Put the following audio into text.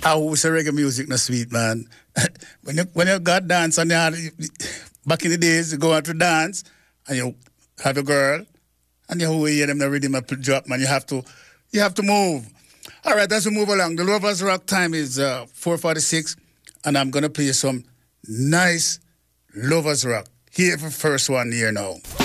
Oh, it's a reggae music, no sweet, man. When you got dance and you had, back in the days, you go out to dance and you have a girl and you hear them the rhythm up drop, man. You have to move. All right, as we move along, the Lovers Rock time is 4:46, and I'm gonna play some nice Lovers Rock. Here for first one here now.